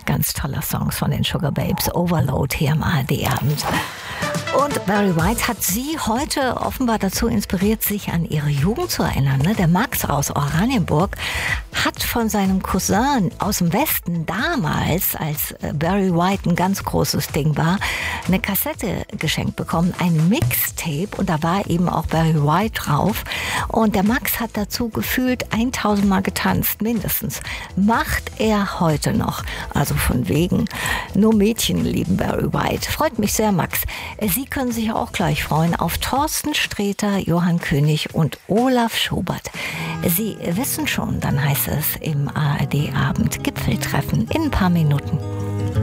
ganz toller Songs von den Sugar Babes. Overload hier im ARD-Abend. Und Barry White hat sie heute offenbar dazu inspiriert, sich an ihre Jugend zu erinnern. Der Max aus Oranienburg hat von seinem Cousin aus dem Westen damals, als Barry White ein ganz großes Ding war, eine Kassette geschenkt bekommen, ein Mixtape, und da war eben auch Barry White drauf. Und der Max hat dazu gefühlt 1000 Mal getanzt, mindestens. Macht er heute noch. Also von wegen, nur Mädchen lieben Barry White. Freut mich sehr, Max. Sie können sich auch gleich freuen auf Thorsten Sträter, Johann König und Olaf Schubert. Sie wissen schon, dann heißt es im ARD-Abend Gipfeltreffen in ein paar Minuten.